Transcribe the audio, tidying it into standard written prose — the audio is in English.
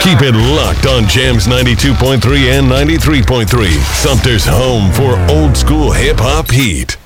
Keep it locked on Jams 92.3 and 93.3, Sumter's home for old school hip hop heat.